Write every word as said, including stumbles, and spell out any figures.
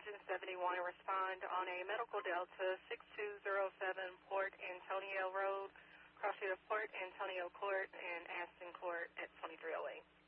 Engine seventy-one to respond on a medical Delta six two zero seven Port Antonio Road, crossing of Port Antonio Court and Aston Court at twenty-three oh eight.